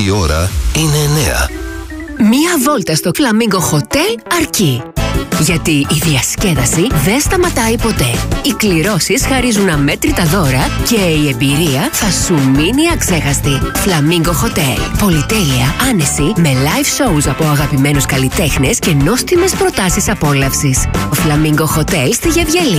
η ώρα είναι 9. Μία βόλτα στο Flamingo Hotel αρκεί. Γιατί η διασκέδαση δεν σταματάει ποτέ. Οι κληρώσεις χαρίζουν αμέτρητα δώρα και η εμπειρία θα σου μείνει αξέχαστη. Flamingo Hotel. Πολυτέλεια, άνεση, με live shows από αγαπημένους καλλιτέχνες και νόστιμες προτάσεις απόλαυσης. Flamingo Hotel στη Γευγελή.